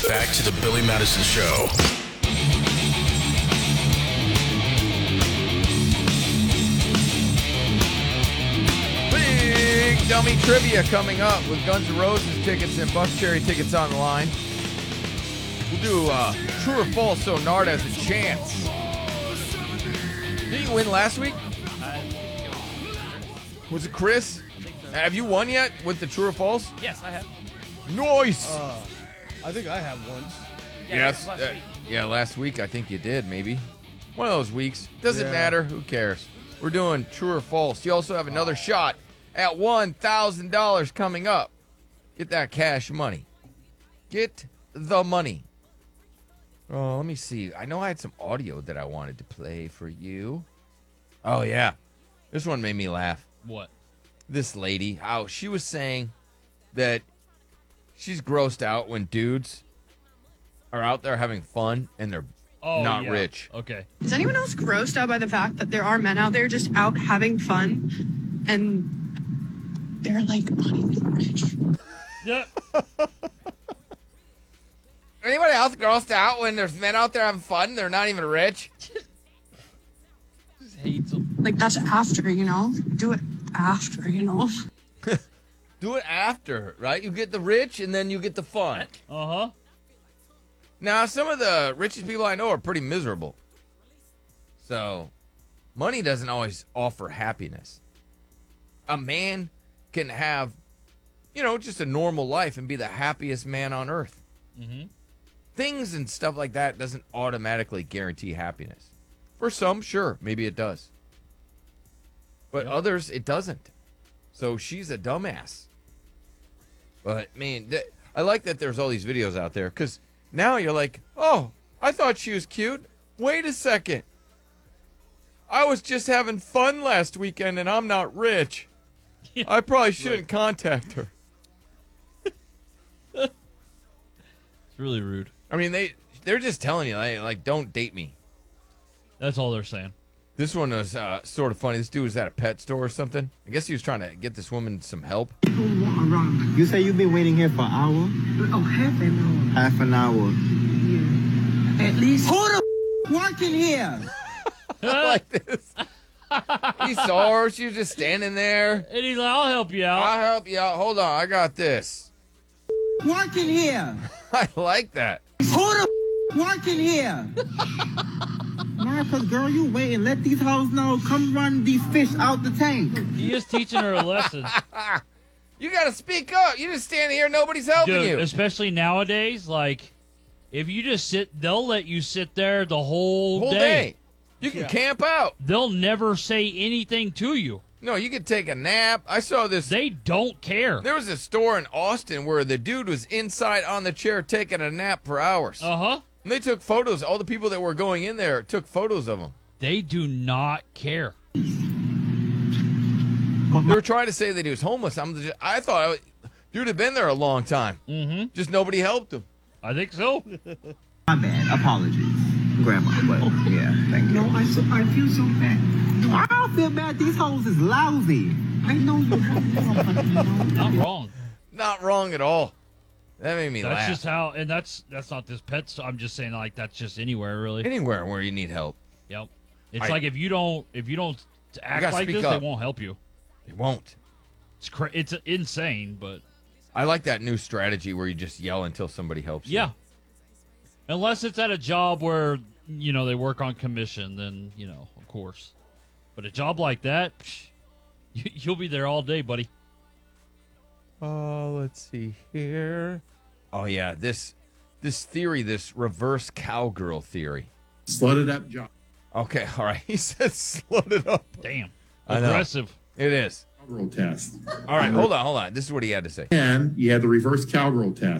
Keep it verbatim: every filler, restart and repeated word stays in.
back to the Billy Madison Show. Big dummy trivia coming up with Guns N' Roses tickets and Buck Cherry tickets on the line. We'll do uh, true or false so Nard has a chance. Did you win last week? Was it Chris? Have you won yet with the true or false? Yes, I have. Nice. Uh, I think I have once. Yeah, yes. last uh, week. yeah, last week I think you did, maybe. One of those weeks. Doesn't Yeah. matter. Who cares? We're doing true or false. You also have another shot at one thousand dollars coming up. Get that cash money. Get the money. Oh, let me see. I know I had some audio that I wanted to play for you. Oh, yeah. This one made me laugh. What? This lady, how she was saying that she's grossed out when dudes are out there having fun and they're Oh, not yeah. rich. Okay. Is anyone else grossed out by the fact that there are men out there just out having fun and they're like not even rich? Yeah. Anybody else grossed out when there's men out there having fun and they're not even rich? Just hates them. Like that's after, you know? Do it after, you know? Do it after, right? You get the rich and then you get the fun. Uh huh. Now, some of the richest people I know are pretty miserable. So, money doesn't always offer happiness. A man can have, you know, just a normal life and be the happiest man on earth. Mm-hmm. Things and stuff like that doesn't automatically guarantee happiness. For some, sure, maybe it does. But Yep. others, it doesn't. So she's a dumbass. But, man, th- I like that there's all these videos out there because now you're like, oh, I thought she was cute. Wait a second. I was just having fun last weekend and I'm not rich. Yeah. I probably shouldn't contact her. It's really rude. I mean, they, they're just telling you, like, like, don't date me. That's all they're saying. This one was uh, sort of funny. This dude was at a pet store or something. I guess he was trying to get this woman some help. You say you've been waiting here for an hour? Oh, half an hour. Half an hour. Yeah. At least. Who the f- working here? Like this. He saw her. She was just standing there. And he's like, I'll help you out. I'll help you out. Hold on. I got this. Working here? I like that. Who the f- working here? Nah, cause girl, you wait and let these hoes know. Come run these fish out the tank. He is teaching her a lesson. You got to speak up. You just stand here. Nobody's helping Dude, you. especially nowadays, like, if you just sit, they'll let you sit there the whole, Whole day. day. You can Yeah. camp out. They'll never say anything to you. No, you can take a nap. I saw this. They don't care. There was a store in Austin where the dude was inside on the chair taking a nap for hours. Uh-huh. And they took photos. All the people that were going in there took photos of him. They do not care. They were trying to say that he was homeless. I'm just, I thought I was, dude had been there a long time. Mm-hmm. Just nobody helped him. I think so. My bad. Apologies, Grandma. But yeah, thank you. No, I, so, I feel so bad. No, I don't feel bad. These hoes is lousy. I know you're wrong, you know. Not wrong. Not wrong at all. That made me That's laugh. just how, and that's that's not this pet store. I'm just saying, like, that's just anywhere, really. Anywhere where you need help. Yep. It's I- like if you don't if you don't act gotta like speak this, up. they won't help you. It won't. It's cra- it's insane, but I like that new strategy where you just yell until somebody helps yeah. you. Unless it's at a job where, you know, they work on commission, then, you know, of course. But a job like that, psh, you, you'll be there all day, buddy. Oh, let's see here. Oh yeah, this this theory, this reverse cowgirl theory. Slut it up, John. Okay, all right. He says slut it up. Damn. I know. Aggressive. It is. Cowgirl test. All right, hold on, hold on. This is what he had to say. And you have the reverse cowgirl test.